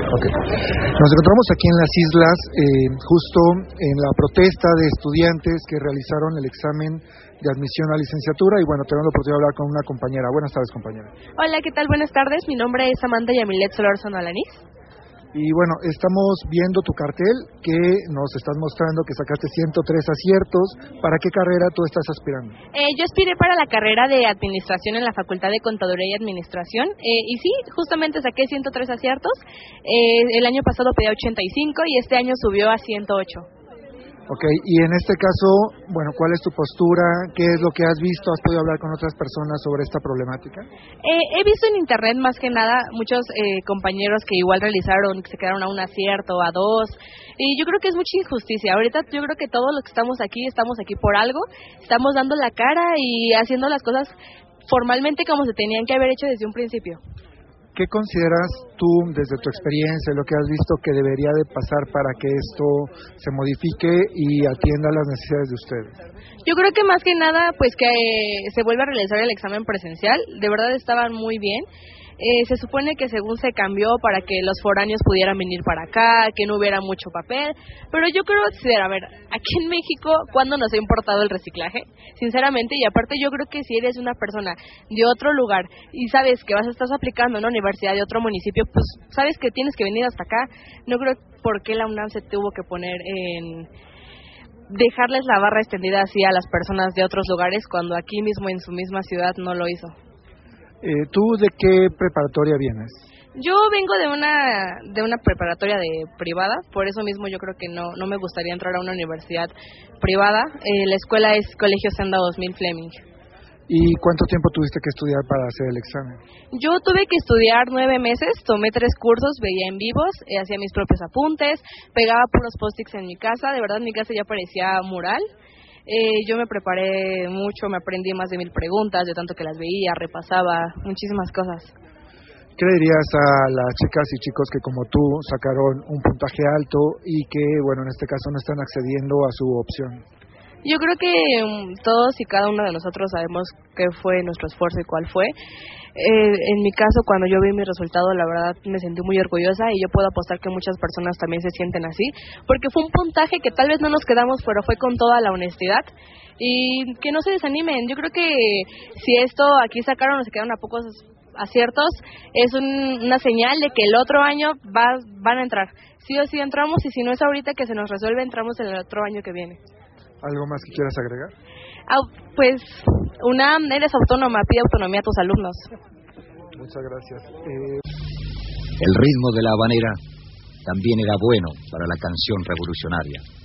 Okay. Nos encontramos aquí en las islas, justo en la protesta de estudiantes que realizaron el examen de admisión a licenciatura y bueno, tenemos la oportunidad de hablar con una compañera. Buenas tardes, compañera. Hola, ¿qué tal? Buenas tardes. Mi nombre es Samantha Yamilet Solórzano Alanís. Y bueno, estamos viendo tu cartel que nos estás mostrando que sacaste 103 aciertos. ¿Para qué carrera tú estás aspirando? Yo aspiré para la carrera de Administración en la Facultad de Contaduría y Administración. Y sí, justamente saqué 103 aciertos. El año pasado pedí 85 y este año subió a 108. Ok, y en este caso, bueno, ¿cuál es tu postura? ¿Qué es lo que has visto? ¿Has podido hablar con otras personas sobre esta problemática? He visto en internet más que nada muchos compañeros que igual realizaron, que se quedaron a un acierto, a dos, y yo creo que es mucha injusticia. Ahorita yo creo que todos los que estamos aquí por algo, estamos dando la cara y haciendo las cosas formalmente como se tenían que haber hecho desde un principio. ¿Qué consideras tú, desde tu experiencia, lo que has visto que debería de pasar para que esto se modifique y atienda las necesidades de ustedes? Yo creo que más que nada, pues que se vuelva a realizar el examen presencial. De verdad estaban muy bien. Se supone que según se cambió para que los foráneos pudieran venir para acá, que no hubiera mucho papel, pero yo creo, a ver, aquí en México, ¿cuándo nos ha importado el reciclaje? Sinceramente, y aparte yo creo que si eres una persona de otro lugar y sabes que estás aplicando en una universidad de otro municipio, pues sabes que tienes que venir hasta acá. No creo por qué la UNAM se tuvo que poner en dejarles la barra extendida así a las personas de otros lugares cuando aquí mismo en su misma ciudad no lo hizo. ¿Tú de qué preparatoria vienes? Yo vengo de una preparatoria privada, por eso mismo yo creo que no me gustaría entrar a una universidad privada. La escuela es Colegio Senda 2000 Fleming. ¿Y cuánto tiempo tuviste que estudiar para hacer el examen? Yo tuve que estudiar 9 meses, tomé 3 cursos, veía en vivos, hacía mis propios apuntes, pegaba puros post-its en mi casa, de verdad mi casa ya parecía mural. Yo me preparé mucho, me aprendí más de 1000 preguntas, de tanto que las veía, repasaba, muchísimas cosas. ¿Qué le dirías a las chicas y chicos que como tú sacaron un puntaje alto y que, bueno, en este caso no están accediendo a su opción? Yo creo que todos y cada uno de nosotros sabemos qué fue nuestro esfuerzo y cuál fue. En mi caso, cuando yo vi mi resultado, la verdad me sentí muy orgullosa y yo puedo apostar que muchas personas también se sienten así, porque fue un puntaje que tal vez no nos quedamos, pero fue con toda la honestidad y que no se desanimen. Yo creo que si esto aquí sacaron o se quedaron a pocos aciertos, es una señal de que el otro año van a entrar. Sí o sí entramos y si no es ahorita que se nos resuelve, entramos en el otro año que viene. ¿Algo más que quieras agregar? Pues, UNAM, eres autónoma, pide autonomía a tus alumnos. Muchas gracias. El ritmo de la habanera también era bueno para la canción revolucionaria.